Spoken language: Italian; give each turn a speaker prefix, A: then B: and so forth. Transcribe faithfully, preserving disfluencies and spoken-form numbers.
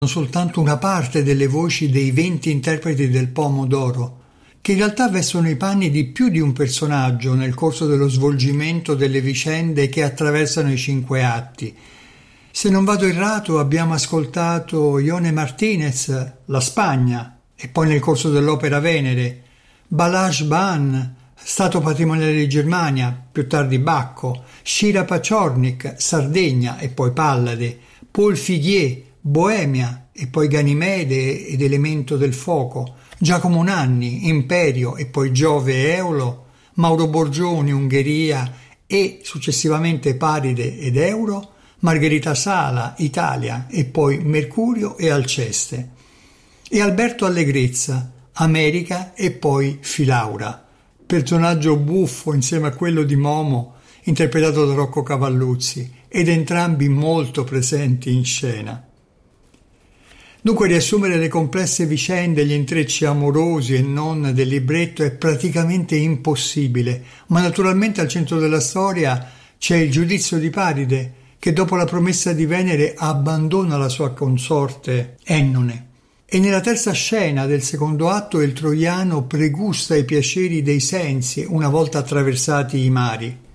A: soltanto una parte delle voci dei venti interpreti del Pomodoro, che in realtà vestono i panni di più di un personaggio nel corso dello svolgimento delle vicende che attraversano i cinque atti. Se non vado errato, abbiamo ascoltato Ione Martinez, La Spagna, e poi nel corso dell'opera Venere, Balázs Ban, Stato patrimoniale di Germania, più tardi Bacco, Shira Paciornik, Sardegna e poi Pallade, Paul Figuier, Boemia e poi Ganimede ed Elemento del fuoco, Giacomo Nanni, Imperio e poi Giove e Eolo, Mauro Borgioni, Ungheria e successivamente Paride ed Euro, Margherita Sala, Italia e poi Mercurio e Alceste, e Alberto Allegrezza, America e poi Filaura, personaggio buffo insieme a quello di Momo interpretato da Rocco Cavalluzzi ed entrambi molto presenti in scena. Dunque riassumere le complesse vicende, gli intrecci amorosi e non del libretto è praticamente impossibile, ma naturalmente al centro della storia c'è il giudizio di Paride, che dopo la promessa di Venere abbandona la sua consorte Ennone. E nella terza scena del secondo atto il troiano pregusta i piaceri dei sensi una volta attraversati i mari.